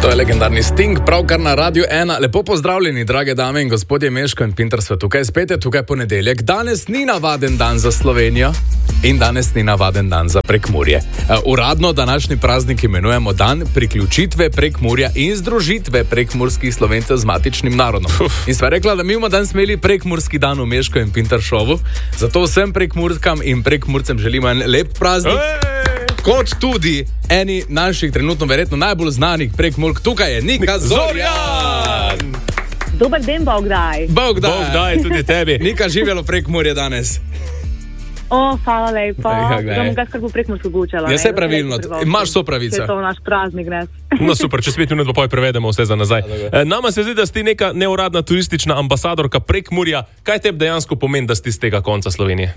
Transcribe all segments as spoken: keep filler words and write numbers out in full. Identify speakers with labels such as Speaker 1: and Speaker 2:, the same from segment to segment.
Speaker 1: To je legendarni Sting, pravkar na Radiu ena. Lepo pozdravljeni, drage dame in gospodje, Meško in Pinter sva tukaj. Spet je tukaj ponedeljek. Danes ni navaden dan za Slovenijo in danes ni navaden dan za Prekmurje. Uh, uradno današnji praznik imenujemo dan priključitve Prekmurja in združitve prekmurskih Slovencev z matičnim narodom. Uf. In sva rekla, da mi bomo danes imeli prekmurski dan v Meško in Pinter šovu. Zato vsem prekmurkam in prekmurcem želimo en lep praznik. Ej! Kot tudi eni naših trenutno verjetno najbolj znanih prekmurk. Tukaj je Nika Zorjan.
Speaker 2: Dober den, Bogdaj.
Speaker 1: Bogdaj.
Speaker 3: Bogdaj tudi tebi.
Speaker 1: Nika, živelo Prekmurje danes.
Speaker 2: O, hvala lepa.
Speaker 1: Ja,
Speaker 2: da bom kar bo prekmursko gučala.
Speaker 1: Ja, se pravilno. Imaš so pravice.
Speaker 2: To je naš praznik, ne?
Speaker 3: No super, če spet minut pa prevedemo vse za nazaj. E, nama se zdi, da si neka neuradna turistična ambasadorka Prekmurja. Kaj tebi dejansko pomeni, da si z tega konca Slovenije?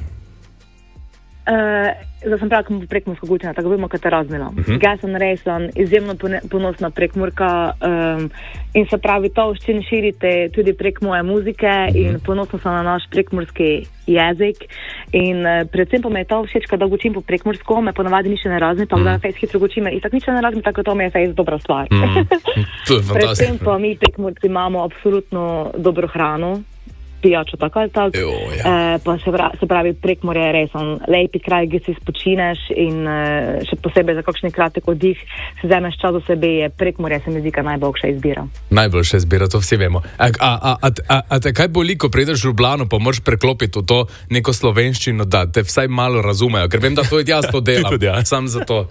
Speaker 2: Uh, zdaj sem prav, ko bom prekmursko gučena, tako bomo kaj te razmela. Uh-huh. Jaz sem res izjemno ponosna prekmurka um, in se pravi, to s čim širite tudi prek moje muzike uh-huh. in ponosna sem na naš prekmurski jezik in uh, predvsem pa me je to všeč, kada gučim po prekmursko, me ponavadi nič ne razmi, tako uh-huh. da fejs hitro gučim in tako nič ne razmi, tako to mi je fejs dobra stvar.
Speaker 1: Uh-huh.
Speaker 2: Predvsem pa mi prekmurci imamo absolutno dobro hrano, pijačo tako ali tako,
Speaker 1: jo, ja.
Speaker 2: e, pa se pravi, se pravi Prekmurje je res on lepi kraj, gdje si spočineš in e, še posebej za kakšni kratek oddih se vzameš čas do sebe, je Prekmurje se mi zdi, ka najboljša izbira.
Speaker 1: Najboljša izbira, to vsi vemo. A, a, a, a, a, a te kaj boli, ko prideš v Ljubljano, pa moraš preklopiti v to neko slovenščino, da te vsaj malo razumejo, ker vem, da to jaz to delam,
Speaker 3: tudi, ja.
Speaker 1: Sam za to.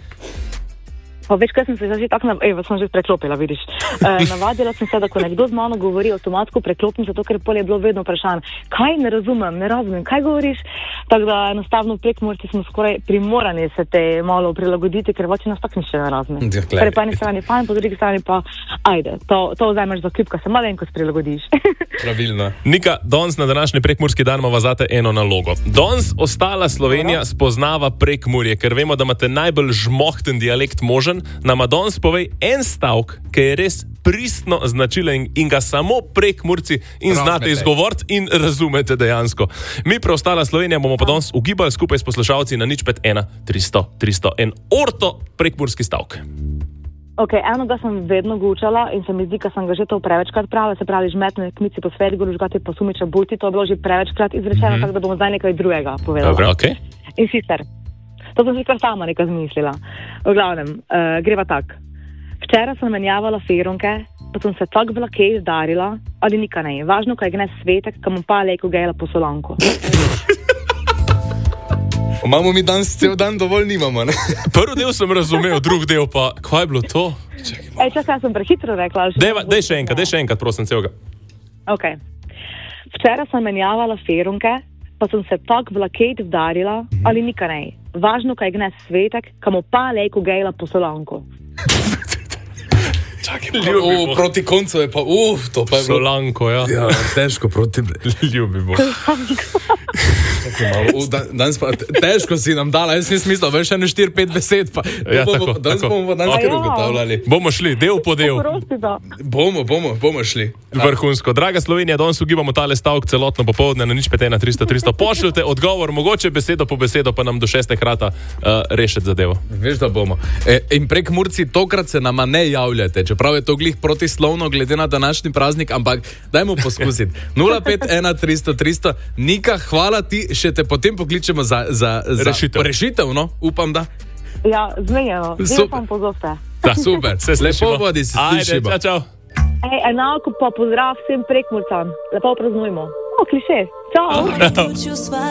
Speaker 2: Pa veš, kaj sem se že tako, nav... evo, sem že preklopila, vidiš. E, navadila sem se, da ko nekdo z mano govori, avtomatsko preklopim, zato ker pol je bilo vedno vprašanje, kaj ne razumem, ne razumem, kaj govoriš. Tako da enostavno v Prekmurci smo skoraj primorani se te malo prilagoditi, ker voči nas tako nišče ne razume. Torej po eni strani fajn, po drugi strani pa ajde, to, to vzameš za kljub, ka se malenkost prilagodiš.
Speaker 1: Pravilno.
Speaker 3: Nika, danes na današnji prekmurski dan imamo zate eno nalogo. Danes ostala Slovenija spoznava Prekmurje, ker vemo, da imate najbolj žmohten dialekt možen. Nama danes povej en stavk, ki je res pristno značilen in ga samo Prekmurci in
Speaker 1: Razmete.
Speaker 3: znate izgovoriti in razumete dejansko. Mi preostala Slovenija bomo pa danes ugibali skupaj s poslušalci na nič pet ena tristo tristo en orto prekmurski stavk.
Speaker 2: Ok, eno ga sem vedno gučala in se mi zdi, ka sem ga že to prevečkrat pravila, se pravi žmetne kmici po Svetgorju, žgati po Sumiča Bulti, to je bilo že prevečkrat izrečeno, mm-hmm. tako da bomo zdaj nekaj drugega povedala.
Speaker 3: Dobro, ok.
Speaker 2: In sicer, to sem si kar sama nekaj zmislila. V glavnem, uh, greva tak. Včeraj sem menjavala feronke, pa sem se tak vlakej zdarila, ali nika ne. Važno, kaj gnes svetek, kam pa lejko gejla po solanko.
Speaker 1: Imamo mi danes cel dan dovolj nimamo, ne?
Speaker 3: Prvi del sem razumel, drugi del pa, kaj je bilo to?
Speaker 2: Ej, čakaj, sem prehitro rekla.
Speaker 3: Dej, dej še enkrat, dej še enkrat, prosim, celega.
Speaker 2: Ok. Včeraj sem menjavala feronke, pa sem se tak vlakej vdarila, mm-hmm. ali nika ne. Važno, kaj gnes svetek, kam pa lejko gejla po solanko.
Speaker 1: Čakaj, uh, proti koncu je pa, uf, uh, to pa je bilo...
Speaker 3: Solanko, ja.
Speaker 1: Ja, težko proti...
Speaker 3: Ljubimo.
Speaker 1: Uh, dan, danes pa težko si nam dala, jaz nisem mislil, veš, ene štiri, pet besed, pa
Speaker 3: ja,
Speaker 1: bomo,
Speaker 3: tako,
Speaker 1: danes
Speaker 3: tako.
Speaker 1: bomo danes kar ugotavljali.
Speaker 3: Bomo šli, del po del.
Speaker 1: Bomo, bomo, bomo šli.
Speaker 3: Vrhunsko. Draga Slovenija, danes ugibamo tale stavk celotno popoldne na nič pet ena tristo tristo. Pošljite odgovor, mogoče besedo po besedo, pa nam do šeste krata uh, rešiti zadevo.
Speaker 1: Veš, da bomo. E, in Prekmurci tokrat se nama ne javljate, čeprav je to glih protislovno glede na današnji praznik, ampak dajmo poskusiti. nula pet ena tristo tristo. Nika, hvala ti, še te potem pokličemo za, za, za
Speaker 3: rešitev.
Speaker 1: rešitev, no? Upam, da.
Speaker 2: Ja, zmenjeno. Zdaj pa pozovte.
Speaker 3: Da, super. Se
Speaker 1: lepo vodi, se slišimo.
Speaker 3: Ajde, čau, čau.
Speaker 2: Ej, enako pa pozdrav vsem Prekmurcam. Lepo praznujmo. O, kliše. Čau.